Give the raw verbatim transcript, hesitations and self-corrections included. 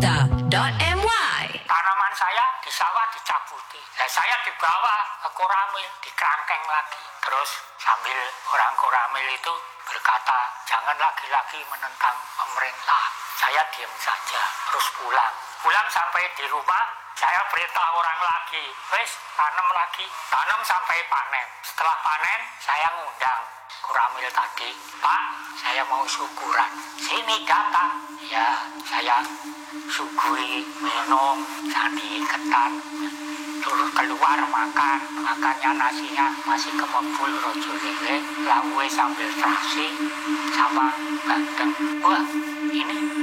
berita dot m y. Tanaman saya di sawah dicabuti. Nah, saya dibawa ke Koramil, dikerangkeng lagi. Terus sambil orang Koramil itu berkata, jangan lagi-lagi menentang pemerintah. Saya diam saja, terus pulang. Pulang sampai di rumah, saya perintah orang lagi, wes tanam lagi, tanam sampai panen. Setelah panen, saya ngundang Koramil tadi, Pak, saya mau syukuran. Sini datang. Ya, saya sugui minum, sandi ketan, terus keluar makan. Makannya nasinya masih kemebul rojo lele, lawe sambil terasi sama bandeng. Wah, ini